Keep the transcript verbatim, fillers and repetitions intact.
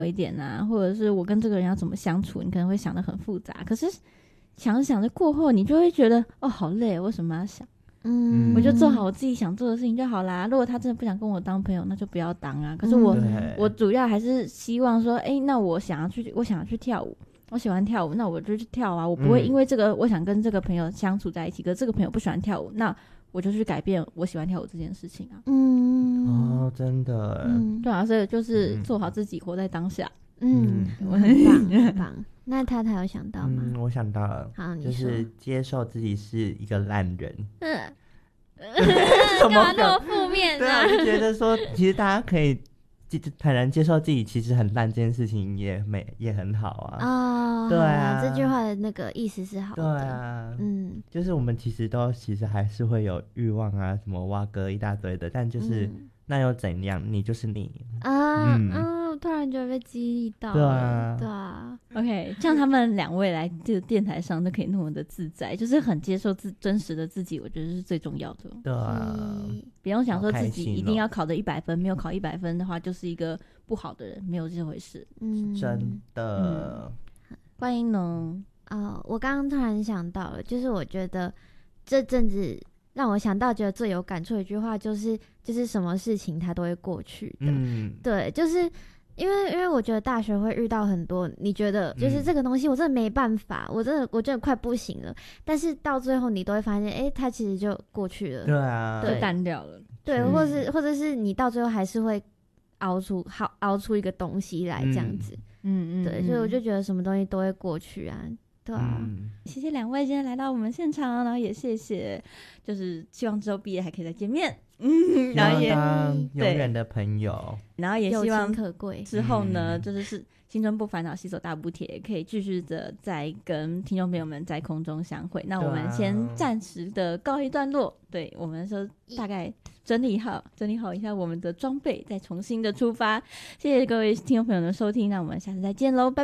一点啊，或者是我跟这个人要怎么相处，你可能会想得很复杂，可是想着想着过后你就会觉得哦好累，为什么要想， 嗯， 我就做好我自己想做的事情就好啦，如果他真的不想跟我当朋友那就不要当啊，可是我、 嗯、 我主要还是希望说哎，那我想要去我想要去跳舞，我喜欢跳舞，那我就去跳啊，我不会因为这个、嗯、我想跟这个朋友相处在一起，可是这个朋友不喜欢跳舞，那我就去改变我喜欢跳舞这件事情啊。 嗯， 哦，真的， 嗯，对啊，所以就是做好自己，活在当下。 嗯，嗯很棒，很棒。那他他有想到吗？ 嗯，我想到了， 好，你就是接受自己是一个烂人。 嗯， 干嘛那么负面对啊，就觉得说，其实大家可以坦然接受自己其实很烂这件事情也没也很好啊。 哦， 对啊， 这句话的那个意思是好的。 对啊， 嗯， 就是我们其实都其实还是会有欲望啊，什么挖哥一大堆的，但就是、嗯、那又怎样？你就是你啊，嗯。嗯突然就被激励到了， 对啊， 对啊 ，OK， 像他们两位来这个电台上都可以那么的自在，就是很接受自真实的自己，我觉得是最重要的。 对啊， 嗯、 不用想说自己一定要考的一百分， 哦、 没有考一百分的话就是一个不好的人，没有这回事。 嗯， 真的。 嗯、欢迎呢。 哦，我刚刚突然想到了，就是我觉得这阵子让我想到觉得最有感触的一句话，就是就是什么事情它都会过去的。 嗯， 对，就是。因为因为我觉得大学会遇到很多你觉得就是这个东西我真的没办法、嗯、我真的我真的快不行了，但是到最后你都会发现哎，它其实就过去了， 对啊， 就淡掉了， 对，或是或者是你到最后还是会熬出好熬出一个东西来这样子，嗯嗯，对，所以我就觉得什么东西都会过去啊，对啊、 嗯、谢谢两位今天来到我们现场，然后也谢谢就是希望之后毕业还可以再见面，嗯，然后也永远的朋友， 然后也希望可贵之后呢、嗯、就是是青春不烦恼，携手大补帖，可以继续的再跟听众朋友们在空中相会。那我们先暂时的告一段落，对，我们说大概整理好整理好一下我们的装备，再重新的出发。谢谢各位听众朋友的收听，那我们下次再见喽，拜拜。